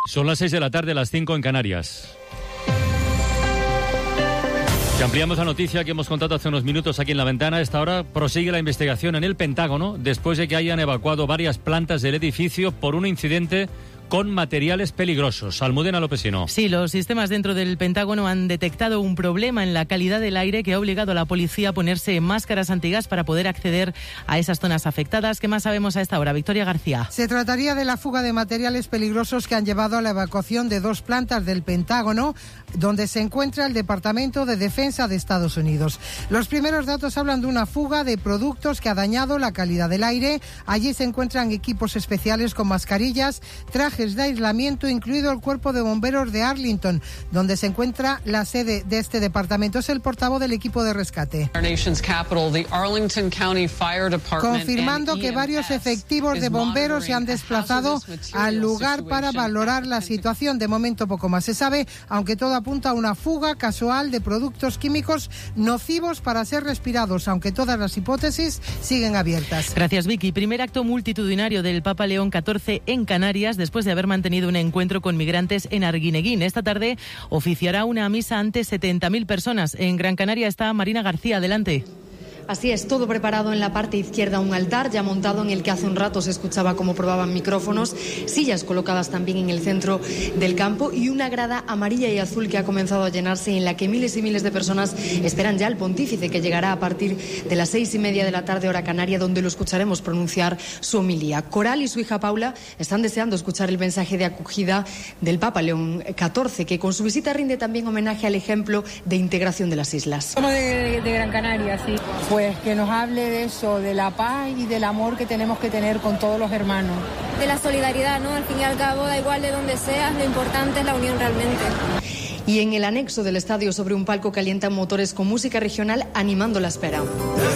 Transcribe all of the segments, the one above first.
Son las 6 de la tarde, las 5 en Canarias. Y ampliamos la noticia que hemos contado hace unos minutos aquí en La Ventana. A esta hora prosigue la investigación en el Pentágono después de que hayan evacuado varias plantas del edificio por un incidente con materiales peligrosos. Almudena Lopesino. Sí, los sistemas dentro del Pentágono han detectado un problema en la calidad del aire que ha obligado a la policía a ponerse máscaras antigas para poder acceder a esas zonas afectadas. ¿Qué más sabemos a esta hora? Victoria García. Se trataría de la fuga de materiales peligrosos que han llevado a la evacuación de 2 plantas del Pentágono, donde se encuentra el Departamento de Defensa de Estados Unidos. Los primeros datos hablan de una fuga de productos que ha dañado la calidad del aire. Allí se encuentran equipos especiales con mascarillas, trajes de aislamiento, incluido el Cuerpo de Bomberos de Arlington, donde se encuentra la sede de este departamento. Es el portavoz del equipo de rescate. Confirmando que varios efectivos de bomberos se han desplazado al lugar para valorar la situación. De momento poco más se sabe, aunque todo apunta a una fuga casual de productos químicos nocivos para ser respirados, aunque todas las hipótesis siguen abiertas. Gracias, Vicky. Primer acto multitudinario del Papa León XIV en Canarias, después de haber mantenido un encuentro con migrantes en Arguineguín. Esta tarde oficiará una misa ante 70.000 personas. En Gran Canaria está Marina García. Adelante. Así es, todo preparado en la parte izquierda, un altar ya montado en el que hace un rato se escuchaba cómo probaban micrófonos, sillas colocadas también en el centro del campo y una grada amarilla y azul que ha comenzado a llenarse, en la que miles y miles de personas esperan ya al pontífice, que llegará a partir de las 6:30 de la tarde hora canaria, donde lo escucharemos pronunciar su homilía. Coral y su hija Paula están deseando escuchar el mensaje de acogida del Papa León XIV, que con su visita rinde también homenaje al ejemplo de integración de las islas. Somos de Gran Canaria, sí. Pues que nos hable de eso, de la paz y del amor que tenemos que tener con todos los hermanos. De la solidaridad, ¿no? Al fin y al cabo, da igual de donde seas, lo importante es la unión realmente. Y en el anexo del estadio, sobre un palco, calientan motores con música regional animando la espera.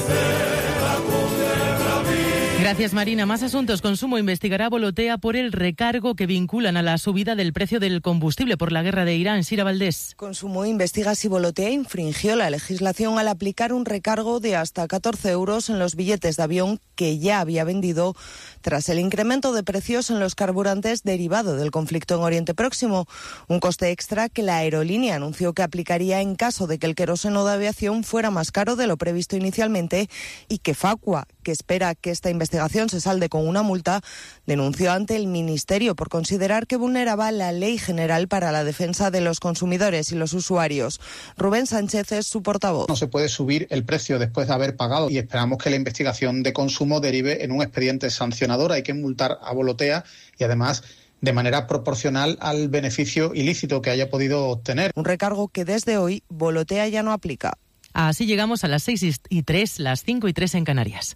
Gracias, Marina. Más asuntos. Consumo investigará a Volotea por el recargo que vinculan a la subida del precio del combustible por la guerra de Irán. Sira Valdés. Consumo investiga si Volotea infringió la legislación al aplicar un recargo de hasta 14 euros en los billetes de avión que ya había vendido tras el incremento de precios en los carburantes derivado del conflicto en Oriente Próximo. Un coste extra que la aerolínea anunció que aplicaría en caso de que el queroseno de aviación fuera más caro de lo previsto inicialmente, y que Facua, que espera que esta investigación se salde con una multa, denunció ante el Ministerio por considerar que vulneraba la Ley General para la Defensa de los Consumidores y los Usuarios. Rubén Sánchez es su portavoz. No se puede subir el precio después de haber pagado, y esperamos que la investigación de consumo derive en un expediente sancionador. Hay que multar a Volotea, y además de manera proporcional al beneficio ilícito que haya podido obtener. Un recargo que desde hoy Volotea ya no aplica. Así llegamos a las 6:03, las 5:03 en Canarias.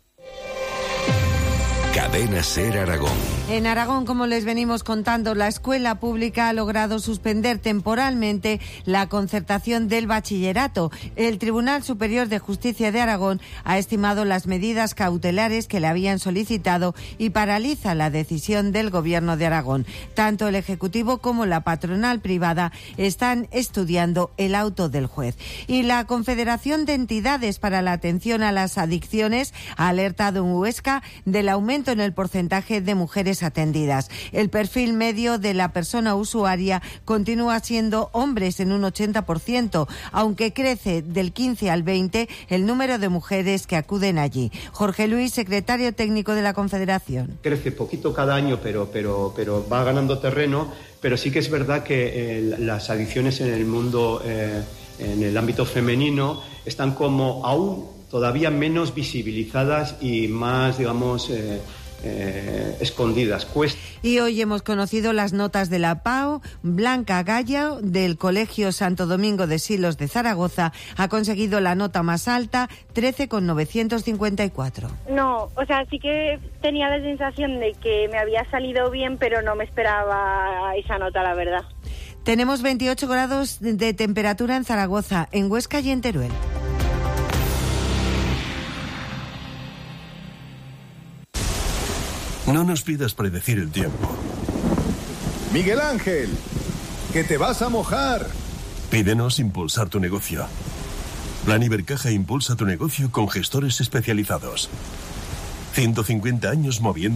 Cadena SER Aragón. En Aragón, como les venimos contando, la escuela pública ha logrado suspender temporalmente la concertación del bachillerato. El Tribunal Superior de Justicia de Aragón ha estimado las medidas cautelares que le habían solicitado y paraliza la decisión del Gobierno de Aragón. Tanto el Ejecutivo como la patronal privada están estudiando el auto del juez. Y la Confederación de Entidades para la Atención a las Adicciones ha alertado en Huesca del aumento en el porcentaje de mujeres atendidas. El perfil medio de la persona usuaria continúa siendo hombres en un 80%, aunque crece del 15 al 20 el número de mujeres que acuden allí. Jorge Luis, secretario técnico de la Confederación. Crece poquito cada año, pero va ganando terreno, pero sí que es verdad que las adicciones en el mundo, en el ámbito femenino, están como aún todavía menos visibilizadas y más, digamos, escondidas. Y hoy hemos conocido las notas de la PAO. Blanca Gallo, del Colegio Santo Domingo de Silos de Zaragoza, ha conseguido la nota más alta, 13,954. No, o sea, sí que tenía la sensación de que me había salido bien, pero no me esperaba esa nota, la verdad. Tenemos 28 grados de temperatura en Zaragoza, en Huesca y en Teruel. No nos pidas predecir el tiempo. Miguel Ángel, que te vas a mojar. Pídenos impulsar tu negocio. Plan Ibercaja impulsa tu negocio con gestores especializados. 150 años moviendo